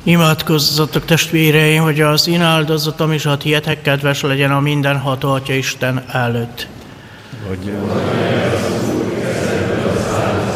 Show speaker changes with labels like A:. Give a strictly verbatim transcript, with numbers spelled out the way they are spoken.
A: Imádkozzatok, testvéreim, hogy az én áldozatom és a tietek kedves legyen a mindenható Atya Isten előtt.
B: Adja meg az Úr kezedbe az